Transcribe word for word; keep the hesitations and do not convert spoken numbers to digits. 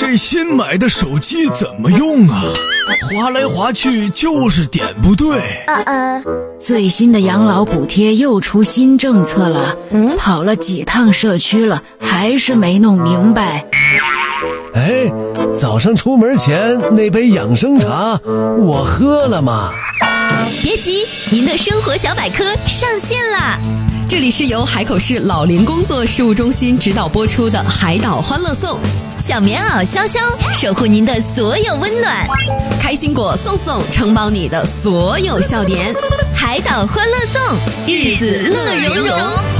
这新买的手机怎么用啊？滑来滑去就是点不对。 呃呃， 最新的养老补贴又出新政策了， 嗯， 跑了几趟社区了，还是没弄明白。 哎，早上出门前那杯养生茶我喝了吗？ 别急，您的生活小百科上线啦！这里是由海口市老龄工作事务中心指导播出的海岛欢乐颂， 小棉袄潇潇守护您的所有温暖， 开心果送送承包你的所有笑点。 海岛欢乐颂，日子乐融融。